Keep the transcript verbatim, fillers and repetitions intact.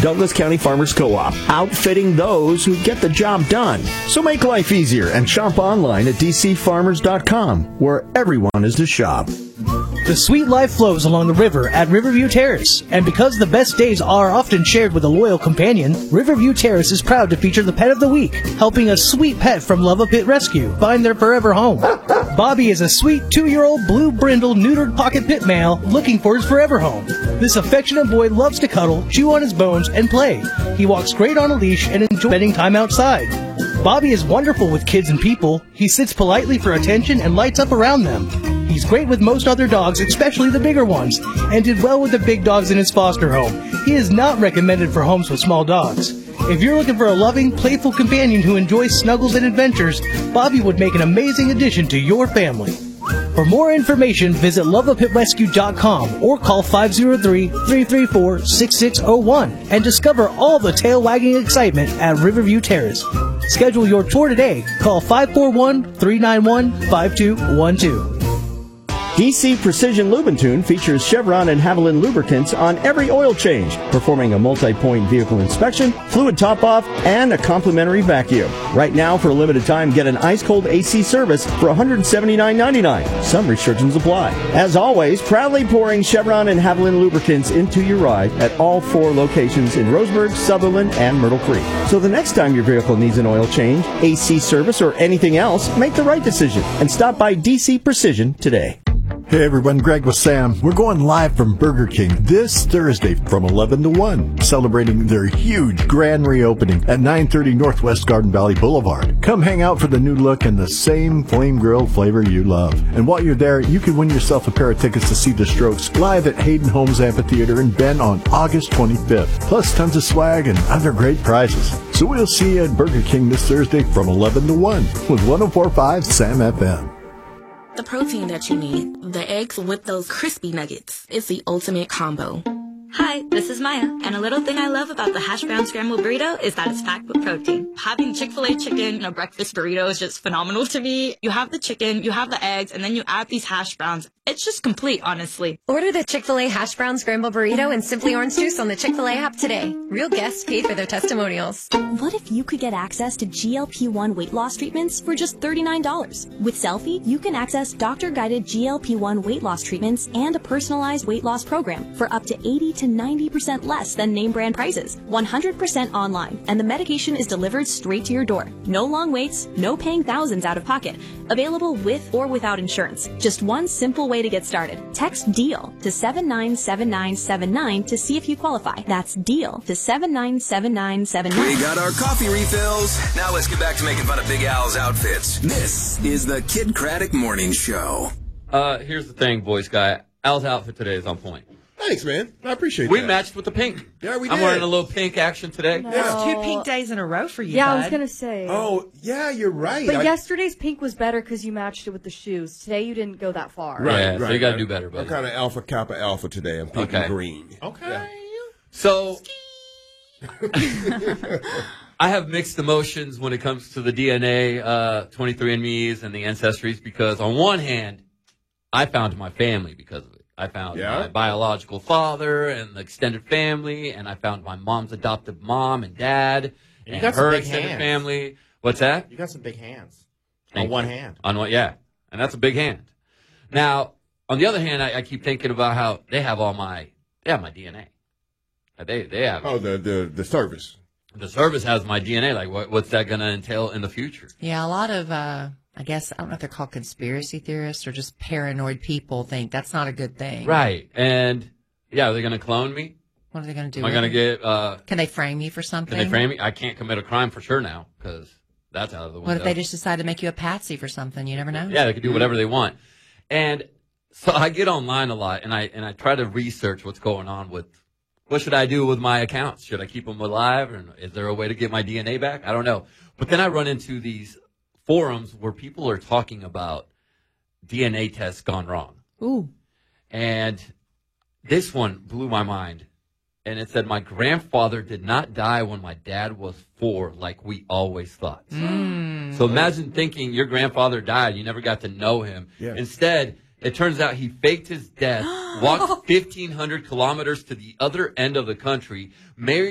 Douglas County Farmers Co-op, outfitting those who get the job done. So make life easier and shop online at d c farmers dot com, where everyone is to shop. The sweet life flows along the river at Riverview Terrace, and because the best days are often shared with a loyal companion, Riverview Terrace is proud to feature the Pet of the Week, helping a sweet pet from Love a Pit Rescue find their forever home. Bobby is a sweet two-year-old blue brindle neutered pocket pit male looking for his forever home. This affectionate boy loves to cuddle, chew on his bones, and play. He walks great on a leash and enjoys spending time outside. Bobby is wonderful with kids and people. He sits politely for attention and lights up around them. He's great with most other dogs, especially the bigger ones, and did well with the big dogs in his foster home. He is not recommended for homes with small dogs. If you're looking for a loving, playful companion who enjoys snuggles and adventures, Bobby would make an amazing addition to your family. For more information, visit love a pit rescue dot com or call five oh three, three three four, six six oh one and discover all the tail-wagging excitement at Riverview Terrace. Schedule your tour today. Call five four one, three nine one, five two one two. D C Precision Lubentune features Chevron and Haviland lubricants on every oil change, performing a multi-point vehicle inspection, fluid top-off, and a complimentary vacuum. Right now, for a limited time, get an ice-cold A C service for one hundred seventy-nine ninety-nine. Some restrictions apply. As always, proudly pouring Chevron and Haviland lubricants into your ride at all four locations in Roseburg, Sutherland, and Myrtle Creek. So the next time your vehicle needs an oil change, A C service, or anything else, make the right decision and stop by D C Precision today. Hey everyone, Greg with Sam. We're going live from Burger King this Thursday from eleven to one, celebrating their huge grand reopening at nine thirty Northwest Garden Valley Boulevard. Come hang out for the new look and the same flame-grilled flavor you love. And while you're there, you can win yourself a pair of tickets to see The Strokes live at Hayden Homes Amphitheater in Bend on August twenty-fifth. Plus tons of swag and other great prizes. So we'll see you at Burger King this Thursday from eleven to one with one oh four point five Sam F M. The protein that you need, the eggs with those crispy nuggets, is the ultimate combo. Hi, this is Maya, and a little thing I love about the hash brown scrambled burrito is that it's packed with protein. Having Chick-fil-A chicken in a breakfast burrito is just phenomenal to me. You have the chicken, you have the eggs, and then you add these hash browns. It's just complete, honestly. Order the Chick-fil-A hash brown scrambled burrito and Simply Orange Juice on the Chick-fil-A app today. Real guests paid for their testimonials. What if you could get access to G L P one weight loss treatments for just thirty-nine dollars? With Selfie, you can access doctor-guided G L P one weight loss treatments and a personalized weight loss program for up to eighty to ninety percent less than name brand prices. one hundred percent online, and the medication is delivered straight to your door. No long waits, no paying thousands out of pocket. Available with or without insurance. Just one simple way to get started. Text DEAL to seven nine seven nine seven nine to see if you qualify. That's DEAL to seven nine seven nine seven nine. We got our coffee refills. Now let's get back to making fun of Big Al's outfits. This is the Kid Craddock Morning Show. Uh, here's the thing, boys guy. Al's outfit today is on point. Thanks, man. I appreciate we that. We matched with the pink. Yeah, we I'm did. wearing a little pink action today. No. That's two pink days in a row for you, Yeah, bud. I was going to say. Oh, yeah, you're right. But I... yesterday's pink was better because you matched it with the shoes. Today you didn't go that far. Right, yeah, right. So you got to do better, buddy. I'm kind of alpha, kappa, alpha today. I'm pink okay. and green. Okay. Yeah. So, I have mixed emotions when it comes to the D N A, uh, twenty-three and me's and the ancestries because on one hand, I found my family because of it. I found yeah. my biological father and the extended family, and I found my mom's adoptive mom and dad you and got her some big extended hands. family. What's that? You got some big hands. Thank on one you. hand. On one, yeah. And that's a big hand. Now, on the other hand, I, I keep thinking about how they have all my, they have my D N A. They, they have. Oh, the, the, the service. The service has my D N A. Like, what, what's that going to entail in the future? Yeah, a lot of, uh, I guess, I don't know if they're called conspiracy theorists or just paranoid people think that's not a good thing. Right. And, yeah, are they going to clone me? What are they going to do? Am I going to get, uh... Can they frame you for something? Can they frame me? I can't commit a crime for sure now, because that's out of the window. What if they just decide to make you a patsy for something? You never know. Yeah, they can do whatever they want. And so I get online a lot, and I and I try to research what's going on with, what should I do with my accounts? Should I keep them alive? Or is there a way to get my D N A back? I don't know. But then I run into these forums where people are talking about D N A tests gone wrong. Ooh. And this one blew my mind. And it said, my grandfather did not die when my dad was four, like we always thought. Mm. So imagine thinking your grandfather died. You never got to know him. Yeah. Instead, it turns out he faked his death, walked fifteen hundred kilometers to the other end of the country, married